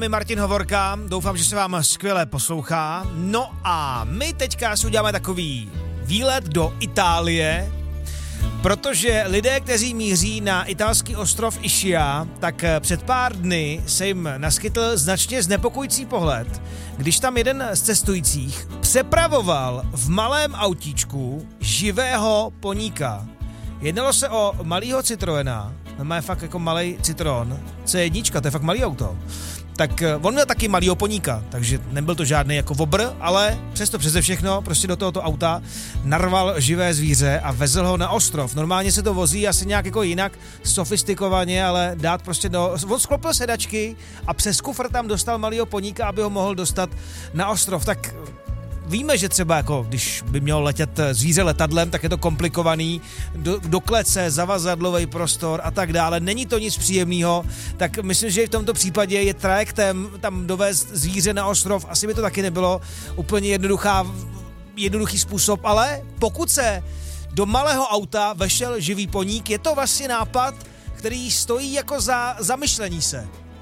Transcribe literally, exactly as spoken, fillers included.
My Martin Hovorka, doufám, že se vám skvěle poslouchá. No a my teďka si uděláme takový výlet do Itálie, protože lidé, kteří míří na italský ostrov Ischia, tak před pár dny se jim naskytl značně znepokojící pohled, když tam jeden z cestujících přepravoval v malém autíčku živého poníka. Jednalo se o malýho Citroena, on má fakt jako malej Citroen, C jedna, to je fakt malý auto. Tak on měl taky malýho poníka, takže nebyl to žádný jako vobr, ale přesto přeze všechno prostě do tohoto auta narval živé zvíře a vezl ho na ostrov. Normálně se to vozí asi nějak jako jinak sofistikovaně, ale dát prostě do... On sklopil sedačky a přes kufr tam dostal malýho poníka, aby ho mohl dostat na ostrov. Tak víme, že třeba jako, když by mělo letět zvíře letadlem, tak je to komplikovaný, do, do klece, zavazadlový prostor a tak dále. Není to nic příjemného, tak myslím, že v tomto případě je trajektem tam dovést zvíře na ostrov. Asi by to taky nebylo úplně jednoduchá, jednoduchý způsob, ale pokud se do malého auta vešel živý poník, je to vlastně nápad, který stojí jako za zamyšlení se.